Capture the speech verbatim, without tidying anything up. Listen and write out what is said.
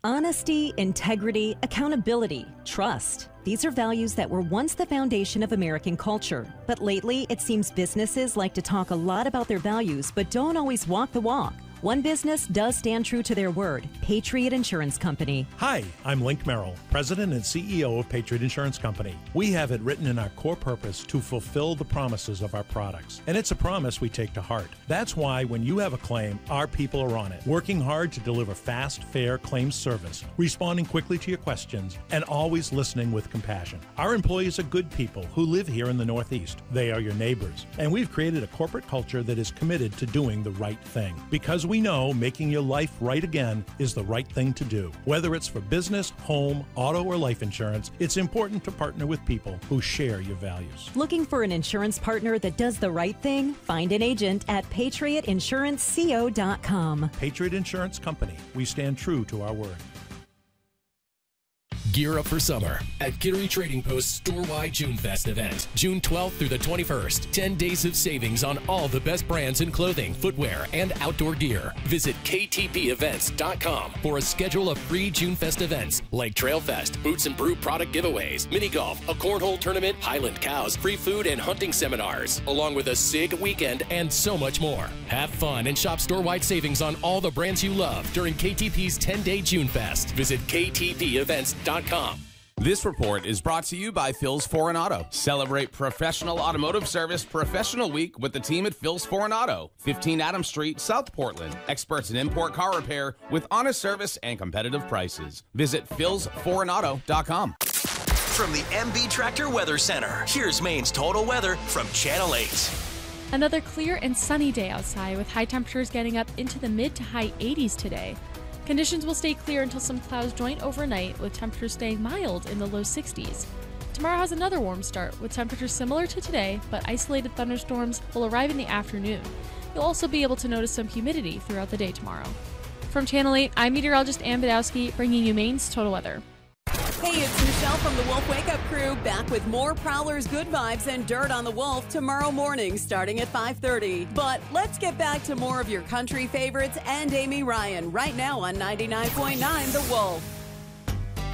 Honesty, integrity, accountability, trust. These are values that were once the foundation of American culture. But lately, it seems businesses like to talk a lot about their values, but don't always walk the walk. One business does stand true to their word, Patriot Insurance Company. Hi, I'm Link Merrill, President and C E O of Patriot Insurance Company. We have it written in our core purpose to fulfill the promises of our products, and it's a promise we take to heart. That's why when you have a claim, our people are on it, working hard to deliver fast, fair claims service, responding quickly to your questions, and always listening with compassion. Our employees are good people who live here in the Northeast. They are your neighbors, and we've created a corporate culture that is committed to doing the right thing. Because we know making your life right again is the right thing to do. Whether it's for business, home, auto, or life insurance, it's important to partner with people who share your values. Looking for an insurance partner that does the right thing? Find an agent at patriot insurance co dot com. Patriot Insurance Company. We stand true to our word. Gear up for summer at Kittery Trading Post's store-wide June Fest event. June twelfth through the twenty-first. ten days of savings on all the best brands in clothing, footwear, and outdoor gear. Visit k t p events dot com for a schedule of free June Fest events like Trail Fest, Boots and Brew product giveaways, mini golf, a cornhole tournament, Highland Cows, free food and hunting seminars, along with a S I G weekend and so much more. Have fun and shop store-wide savings on all the brands you love during K T P's ten-day June Fest. Visit k t p events dot com. This report is brought to you by Phil's Foreign Auto. Celebrate professional automotive service Professional Week with the team at Phil's Foreign Auto, fifteen Adams Street, South Portland. Experts in import car repair with honest service and competitive prices. Visit phils foreign auto dot com. From the M B Tractor Weather Center, here's Maine's total weather from Channel eight. Another clear and sunny day outside with high temperatures getting up into the mid to high eighties today. Conditions will stay clear until some clouds join overnight, with temperatures staying mild in the low sixties. Tomorrow has another warm start, with temperatures similar to today, but isolated thunderstorms will arrive in the afternoon. You'll also be able to notice some humidity throughout the day tomorrow. From Channel eight, I'm meteorologist Ann Badowski, bringing you Maine's total weather. Hey, it's Michelle from the Wolf Wake Up Crew, back with more Prowlers Good Vibes and Dirt on the Wolf tomorrow morning starting at five thirty. But let's get back to more of your country favorites and Amy Ryan right now on ninety-nine point nine The Wolf.